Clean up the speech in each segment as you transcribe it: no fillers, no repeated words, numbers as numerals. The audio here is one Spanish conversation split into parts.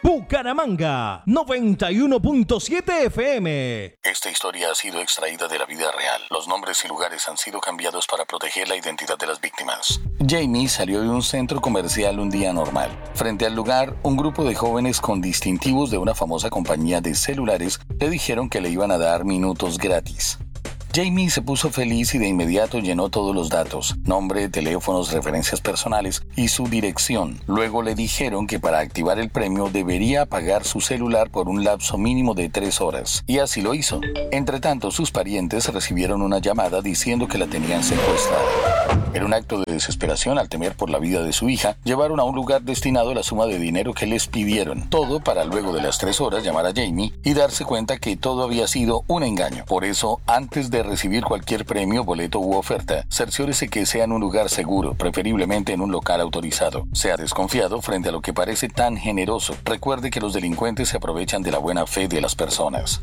Bucaramanga, 91.7 FM. Esta historia ha sido extraída de la vida real. Los nombres y lugares han sido cambiados para proteger la identidad de las víctimas. Jamie salió de un centro comercial un día normal. Frente al lugar, un grupo de jóvenes con distintivos de una famosa compañía de celulares le dijeron que le iban a dar minutos gratis. Jamie se puso feliz y de inmediato llenó todos los datos: nombre, teléfonos, referencias personales y su dirección. Luego le dijeron que para activar el premio debería apagar su celular por un lapso mínimo de 3 horas. Y así lo hizo. Entretanto, sus parientes recibieron una llamada diciendo que la tenían secuestrada. En un acto de desesperación, al temer por la vida de su hija, llevaron a un lugar destinado la suma de dinero que les pidieron. Todo para luego de las 3 horas llamar a Jamie y darse cuenta que todo había sido un engaño. Por eso, antes de recibir cualquier premio, boleto u oferta, cerciórese que sea en un lugar seguro, preferiblemente en un local autorizado. Sea desconfiado frente a lo que parece tan generoso. Recuerde que los delincuentes se aprovechan de la buena fe de las personas.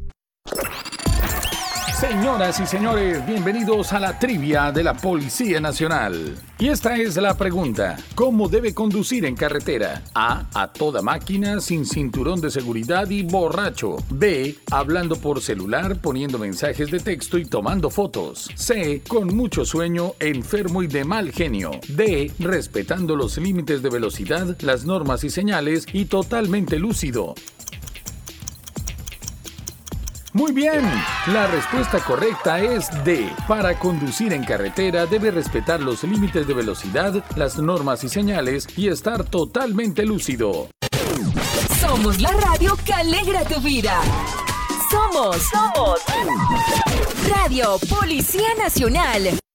Señoras y señores, bienvenidos a la trivia de la Policía Nacional. Y esta es la pregunta: ¿cómo debe conducir en carretera? A toda máquina, sin cinturón de seguridad y borracho. B, hablando por celular, poniendo mensajes de texto y tomando fotos. C, con mucho sueño, enfermo y de mal genio. D, respetando los límites de velocidad, las normas y señales y totalmente lúcido. Muy bien, la respuesta correcta es D. Para conducir en carretera debe respetar los límites de velocidad, las normas y señales y estar totalmente lúcido. Somos la radio que alegra tu vida. Somos Radio Policía Nacional.